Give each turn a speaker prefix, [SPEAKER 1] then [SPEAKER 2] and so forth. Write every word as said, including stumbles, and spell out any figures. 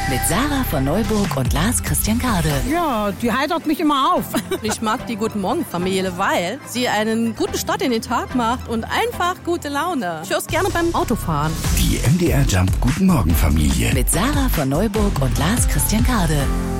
[SPEAKER 1] Mit Sarah von Neuburg und Lars Christian Kade.
[SPEAKER 2] Ja, die heitert mich immer auf.
[SPEAKER 3] Ich mag die Guten Morgen Familie, weil sie einen guten Start in den Tag macht und einfach gute Laune. Ich höre es gerne beim Autofahren.
[SPEAKER 4] Die M D R Jump Guten Morgen Familie.
[SPEAKER 1] Mit Sarah von Neuburg und Lars Christian Kade.